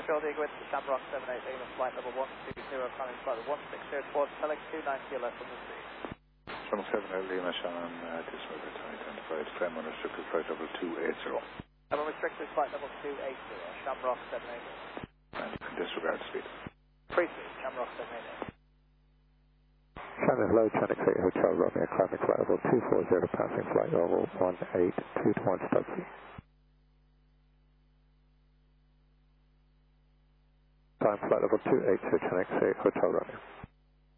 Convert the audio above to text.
Control the Iguit to Shamrock 78 Lima, flight level 120, climbing flight level 160 towards Telex 290 left from the sea. Shamrock 78 Lima, Shannon, Dismover 2025, climb unrestricted flight level 280. Level restricted flight level 280, Shamrock 78. And you can disregard speed. Free speed, Shamrock 78. Shannon, hello, Channel 8 Hotel Romeo, climbing flight level 240, passing flight level 182 towards Studsy. Climb flight level 280, Channel 8 Hotel Romeo.